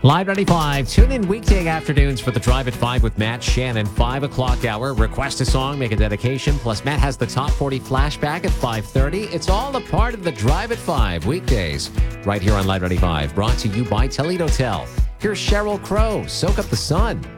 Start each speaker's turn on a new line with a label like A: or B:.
A: Live 95. Tune in weekday afternoons for the Drive at 5 with Matt Shannon. 5 o'clock hour. Request a song, make a dedication. Plus, Matt has the top 40 flashback at 5:30. It's all a part of the Drive at 5 weekdays right here on Live 95. Brought to you by Toledo Tel. Here's Sheryl Crow. Soak up the sun.